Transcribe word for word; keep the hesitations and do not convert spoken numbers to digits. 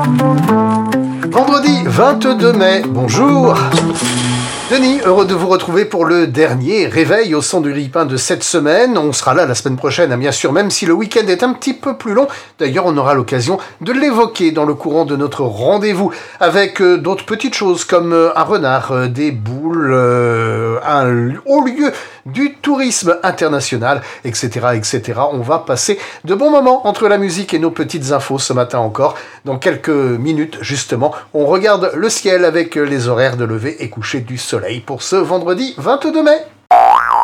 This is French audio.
Vendredi vingt-deux mai, bonjour. Denis, heureux de vous retrouver pour le dernier réveil au son du Ripin de cette semaine. On sera là la semaine prochaine, bien sûr, même si le week-end est un petit peu plus long. D'ailleurs, on aura l'occasion de l'évoquer dans le courant de notre rendez-vous avec euh, d'autres petites choses comme euh, un renard, euh, des boules, euh, un haut lieu du tourisme international, et cetera, et cetera. On va passer de bons moments entre la musique et nos petites infos ce matin encore. Dans quelques minutes, justement, on regarde le ciel avec les horaires de lever et coucher du soleil pour ce vendredi vingt-deux mai.